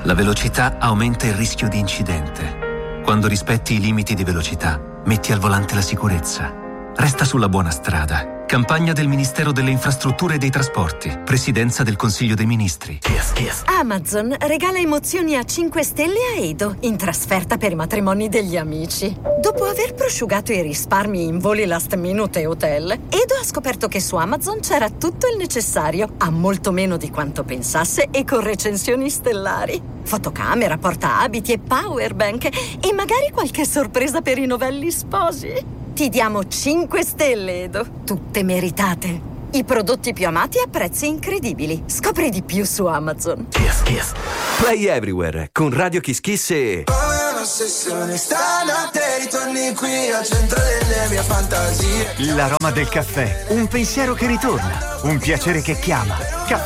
La velocità aumenta il rischio di incidente. Quando rispetti i limiti di velocità, metti al volante la sicurezza. Resta sulla buona strada. Campagna del Ministero delle Infrastrutture e dei Trasporti. Presidenza del Consiglio dei Ministri. Kiss. Amazon regala emozioni a 5 stelle a Edo in trasferta per i matrimoni degli amici. Dopo aver prosciugato i risparmi in voli last minute e hotel, Edo ha scoperto che su Amazon c'era tutto il necessario, a molto meno di quanto pensasse e con recensioni stellari. Fotocamera, portaabiti e powerbank e magari qualche sorpresa per i novelli sposi. Ti diamo 5 stelle, Edo. Tutte meritate. I prodotti più amati a prezzi incredibili. Scopri di più su Amazon. Kiss. Play Everywhere con Radio Kiss Kiss e... Come un'ossessione, stanotte ritorni qui al centro delle mie fantasie. L'aroma del caffè, un pensiero che ritorna, un piacere che chiama.